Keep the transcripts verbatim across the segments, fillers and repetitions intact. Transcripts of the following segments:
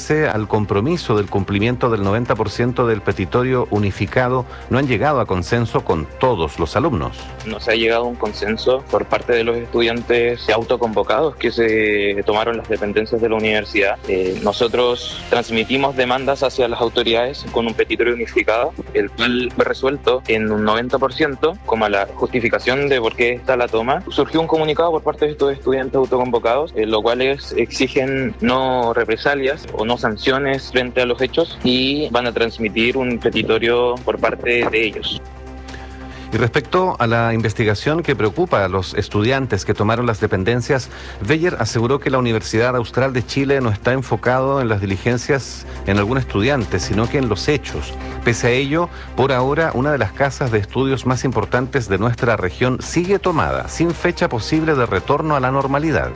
pese al compromiso del cumplimiento del noventa por ciento del petitorio unificado, no han llegado a consenso con todos los alumnos. No se ha llegado a un consenso por parte de los estudiantes autoconvocados que se tomaron las dependencias de la universidad. Eh, nosotros transmitimos demandas hacia las autoridades con un petitorio unificado, el cual fue resuelto en un noventa por ciento. Como la justificación de por qué está la toma, surgió un comunicado por parte de estos estudiantes autoconvocados, en lo cual exigen no represalias o no sanciones frente a los hechos y van a transmitir un petitorio por parte de ellos. Y respecto a la investigación que preocupa a los estudiantes que tomaron las dependencias, Beyer aseguró que la Universidad Austral de Chile no está enfocado en las diligencias en algún estudiante, sino que en los hechos. Pese a ello, por ahora, una de las casas de estudios más importantes de nuestra región sigue tomada, sin fecha posible de retorno a la normalidad.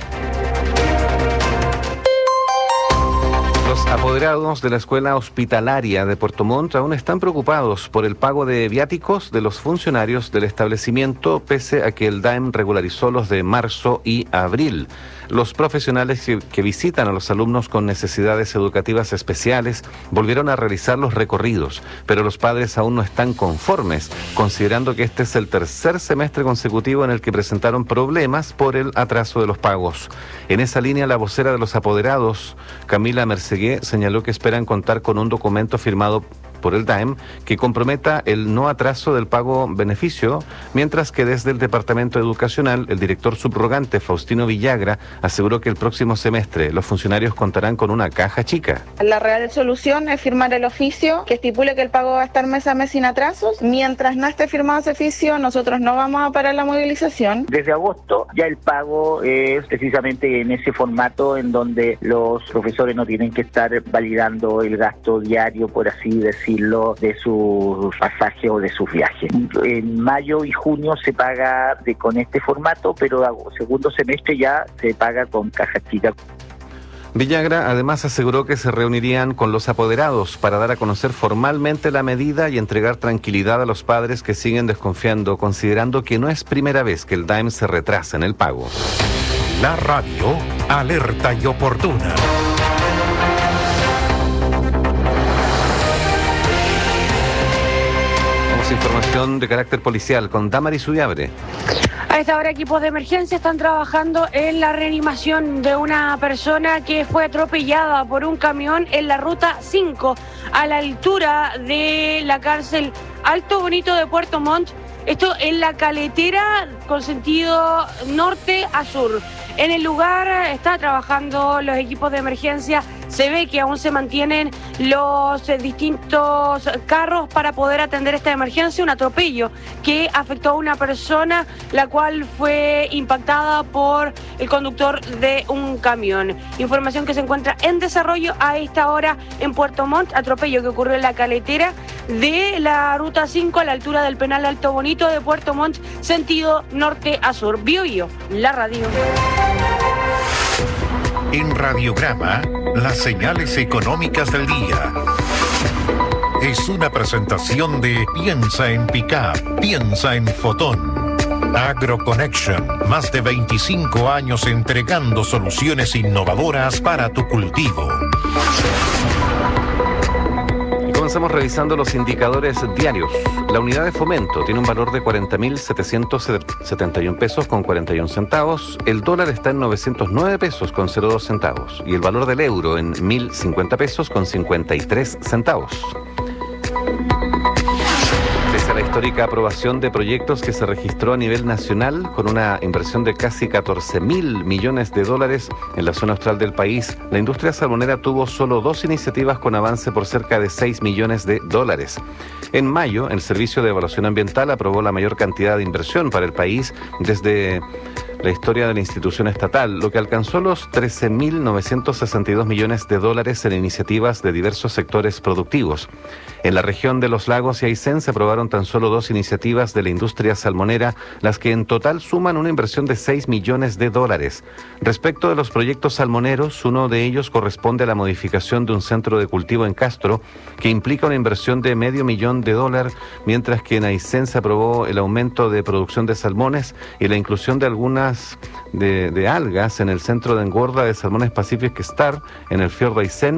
Los apoderados de la Escuela Hospitalaria de Puerto Montt aún están preocupados por el pago de viáticos de los funcionarios del establecimiento, pese a que el D A E M regularizó los de marzo y abril. Los profesionales que, que visitan a los alumnos con necesidades educativas especiales volvieron a realizar los recorridos, pero los padres aún no están conformes, considerando que este es el tercer semestre consecutivo en el que presentaron problemas por el atraso de los pagos. En esa línea, la vocera de los apoderados, Camila Mercegué, señaló que esperan contar con un documento firmado por el D A E M que comprometa el no atraso del pago beneficio, mientras que desde el Departamento Educacional, el director subrogante Faustino Villagra aseguró que el próximo semestre los funcionarios contarán con una caja chica. La real solución es firmar el oficio que estipule que el pago va a estar mes a mes sin atrasos. Mientras no esté firmado ese oficio, nosotros no vamos a parar la movilización. Desde agosto ya el pago es precisamente en ese formato en donde los profesores no tienen que estar validando el gasto diario, por así decirlo, de sus pasajes o de sus viajes. En mayo y junio se paga de, con este formato, pero segundo semestre ya se paga con caja chica. Villagra además aseguró que se reunirían con los apoderados para dar a conocer formalmente la medida y entregar tranquilidad a los padres que siguen desconfiando, considerando que no es primera vez que el D A E M se retrasa en el pago. La radio alerta y oportuna. Información de carácter policial con Damaris Ullabre. A esta hora equipos de emergencia están trabajando en la reanimación de una persona que fue atropellada por un camión en la ruta cinco a la altura de la cárcel Alto Bonito de Puerto Montt. Esto en la caletera con sentido norte a sur. En el lugar está trabajando los equipos de emergencia. Se ve que aún se mantienen los eh, distintos carros para poder atender esta emergencia. Un atropello que afectó a una persona, la cual fue impactada por el conductor de un camión. Información que se encuentra en desarrollo a esta hora en Puerto Montt. Atropello que ocurrió en la caletera de la ruta cinco a la altura del penal Alto Bonito de Puerto Montt, sentido norte a sur. Bio Bio, la radio. En Radiograma, las señales económicas del día. Es una presentación de Piensa en Pickup, piensa en Fotón. AgroConnection, más de veinticinco años entregando soluciones innovadoras para tu cultivo. Comenzamos revisando los indicadores diarios. La unidad de fomento tiene un valor de cuarenta mil setecientos setenta y un pesos con cuarenta y un centavos. El dólar está en novecientos nueve pesos con cero dos centavos. Y el valor del euro en mil cincuenta pesos con cincuenta y tres centavos. Pese a la histórica aprobación de proyectos que se registró a nivel nacional, con una inversión de casi catorce mil millones de dólares en la zona austral del país, la industria salmonera tuvo solo dos iniciativas con avance por cerca de seis millones de dólares. En mayo, el Servicio de Evaluación Ambiental aprobó la mayor cantidad de inversión para el país desde la historia de la institución estatal, lo que alcanzó los trece mil novecientos sesenta y dos millones de dólares en iniciativas de diversos sectores productivos. En la región de los Lagos y Aysén se aprobaron tan solo dos iniciativas de la industria salmonera, las que en total suman una inversión de seis millones de dólares. Respecto de los proyectos salmoneros, uno de ellos corresponde a la modificación de un centro de cultivo en Castro, que implica una inversión de medio millón de dólares, mientras que en Aysén se aprobó el aumento de producción de salmones y la inclusión de algunas de, de algas en el centro de engorda de salmones Pacific Star en el fiordo Aysén,